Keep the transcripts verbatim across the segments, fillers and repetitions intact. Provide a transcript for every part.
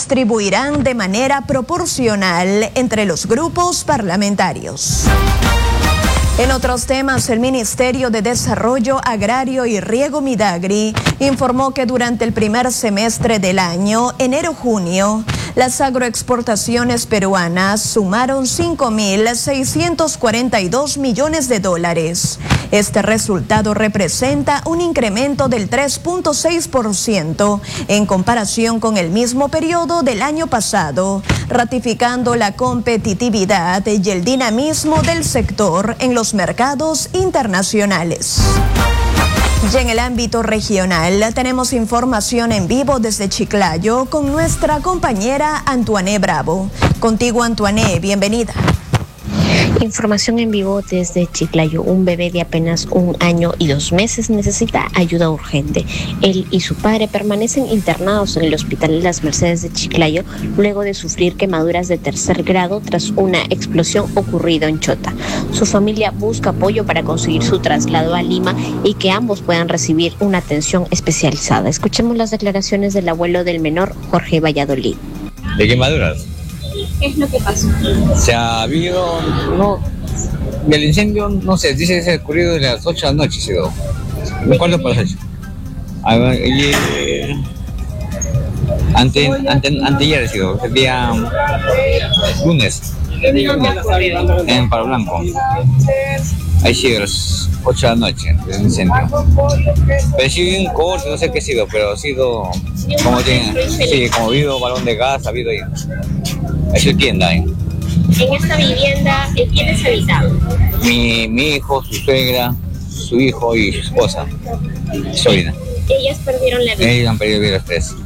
distribuirán de manera proporcional entre los grupos parlamentarios. En otros temas, el Ministerio de Desarrollo Agrario y Riego Midagri informó que durante el primer semestre del año, enero-junio, las agroexportaciones peruanas sumaron cinco mil seiscientos cuarenta y dos millones de dólares. Este resultado representa un incremento del tres punto seis por ciento en comparación con el mismo periodo del año pasado, ratificando la competitividad y el dinamismo del sector en los mercados internacionales. Y en el ámbito regional tenemos información en vivo desde Chiclayo con nuestra compañera Antoine Bravo. Contigo, Antoine, bienvenida. Información en vivo desde Chiclayo. Un bebé de apenas un año y dos meses necesita ayuda urgente. Él y su padre permanecen internados en el Hospital Las Mercedes de Chiclayo luego de sufrir quemaduras de tercer grado tras una explosión ocurrida en Chota. Su familia busca apoyo para conseguir su traslado a Lima y que ambos puedan recibir una atención especializada. Escuchemos las declaraciones del abuelo del menor, Jorge Valladolid. ¿De quemaduras? ¿Qué es lo que pasó? Se ha habido, no, del incendio, no sé, dice que se ha ocurrido de las ocho de la noche, se dio. ¿Me acuerdo por las ocho? A ver, y, eh, ante, ante, anteayer ha sido, el día lunes, en Palo Blanco. Ahí sido las ocho de la noche, el incendio. Pero sí un corte, no sé qué ha sido, pero ha sido, como tiene, sí, como ha habido balón de gas, ha habido ahí. Es su tienda, ¿eh? En esta vivienda, ¿quiénes habitaban? Mi, mi hijo, su suegra, su hijo y su esposa, su sobrina. Ellas perdieron la vida. Ellos han perdido vida los tres.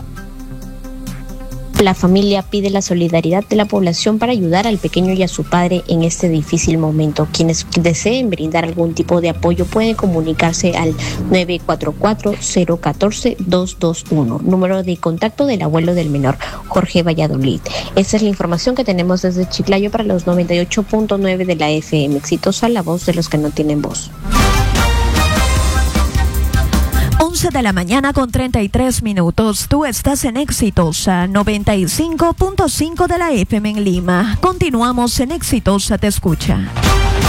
La familia pide la solidaridad de la población para ayudar al pequeño y a su padre en este difícil momento. Quienes deseen brindar algún tipo de apoyo pueden comunicarse al nueve cuatro cuatro, cero uno cuatro, dos dos uno, número de contacto del abuelo del menor, Jorge Valladolid. Esta es la información que tenemos desde Chiclayo para los noventa y ocho punto nueve de la F M. Exitosa, la voz de los que no tienen voz. once de la mañana con treinta y tres minutos. Tú estás en Exitosa noventa y cinco punto cinco de la F M en Lima. Continuamos en Exitosa Te Escucha.